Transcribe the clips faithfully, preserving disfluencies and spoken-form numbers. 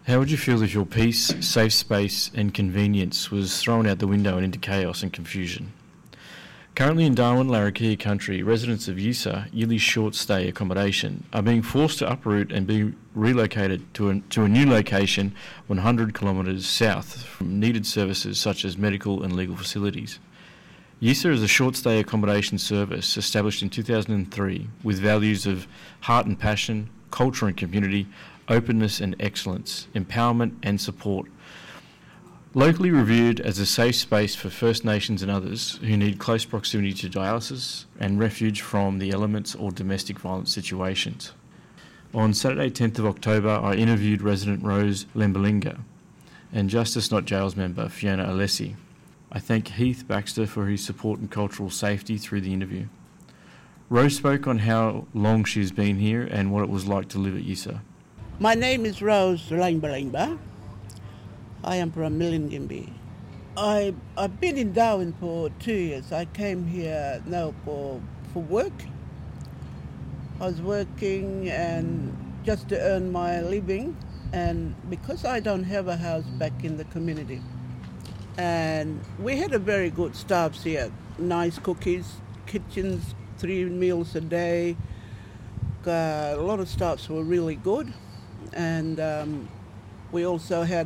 How would you feel if your peace, safe space and convenience was thrown out the window and into chaos and confusion? Currently in Darwin-Larrakia country, residents of Yisa, Yili short stay accommodation, are being forced to uproot and be relocated to a, to a new location one hundred kilometres south from needed services such as medical and legal facilities. Yisa is a short stay accommodation service established in two thousand three with values of heart and passion, culture and community, openness and excellence, empowerment and support. Locally reviewed as a safe space for First Nations and others who need close proximity to dialysis and refuge from the elements or domestic violence situations. On Saturday tenth of October, I interviewed resident Rose Lembalinga and Justice Not Jails member Fiona Alessi. I thank Heath Baxter for his support and cultural safety through the interview. Rose spoke on how long she's been here and what it was like to live at Yisa. My name is Rose Lembalinga. I am from Milingimbi. I, I've been in Darwin for two years. I came here now for, for work. I was working and just to earn my living, and because I don't have a house back in the community. And we had a very good staff here, nice cookies, kitchens, three meals a day. Uh, a lot of staffs were really good. And um, we also had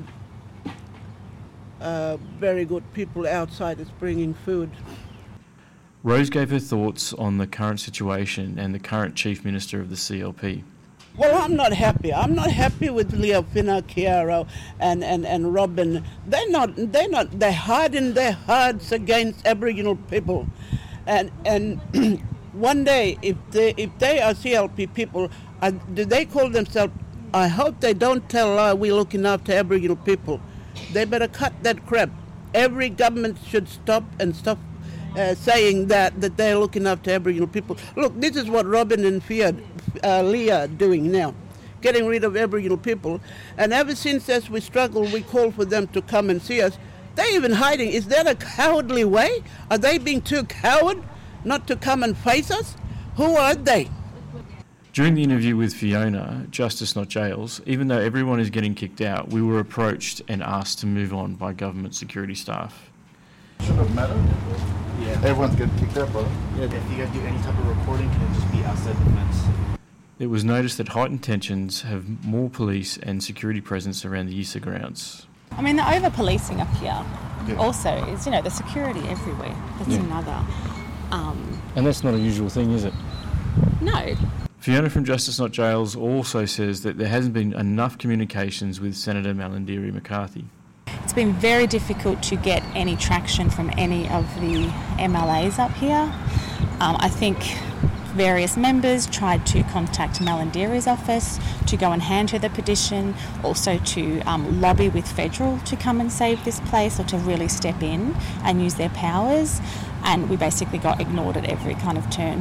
uh, very good people outside us bringing food. Rose gave her thoughts on the current situation and the current Chief Minister of the C L P. Well, I'm not happy. I'm not happy with Leofina, Chiaro, and, and, and Robin. They're not. They're not. They're hardening their hearts against Aboriginal people, and and one day, if they if they are C L P people, uh, do they call themselves? I hope they don't tell uh, we're looking after Aboriginal people. They better cut that crap. Every government should stop and stop uh, saying that, that they're looking after Aboriginal people. Look, this is what Robin and Fia, uh, Leah are doing now, getting rid of Aboriginal people. And ever since as we struggle, we call for them to come and see us. They're even hiding. Is that a cowardly way? Are they being too coward not to come and face us? Who are they? During the interview with Fiona, Justice Not Jails, even though everyone is getting kicked out, we were approached and asked to move on by government security staff. Shouldn't have mattered. Yeah. Everyone's getting kicked out, brother. Yeah. If you guys do any type of recording, can it just be outside the fence? It was noticed that heightened tensions have more police and security presence around the Yisa grounds. I mean, the over-policing up here Yeah. also is, you know, the security everywhere. That's Yeah. another. Um, And that's not a usual thing, is it? no. Fiona from Justice Not Jails also says that there hasn't been enough communications with Senator Malarndirri McCarthy. It's been very difficult to get any traction from any of the M L As up here. Um, I think various members tried to contact Malarndirri's office to go and hand her the petition, also to um, lobby with federal to come and save this place or to really step in and use their powers, and we basically got ignored at every kind of turn.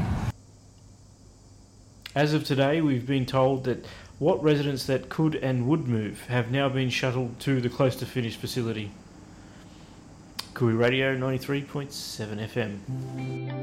As of today, we've been told that what residents that could and would move have now been shuttled to the close to finished facility. Koori Radio ninety-three point seven F M.